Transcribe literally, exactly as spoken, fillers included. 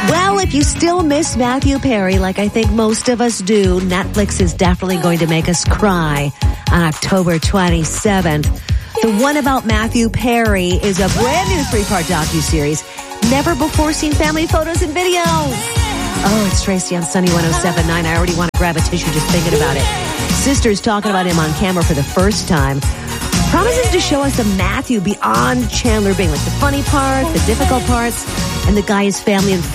Well, if you still miss Matthew Perry, like I think most of us do, Netflix is definitely going to make us cry on October twenty-seventh. The One About Matthew Perry is a brand new three-part docuseries. Never before seen family photos and videos. Oh, it's Tracy on Sunny one oh seven point nine. I already want to grab a tissue just thinking about it. Sister's talking about him on camera for the first time. Promises to show us a Matthew beyond Chandler Bing, like the funny parts, the difficult parts, and the guy his family and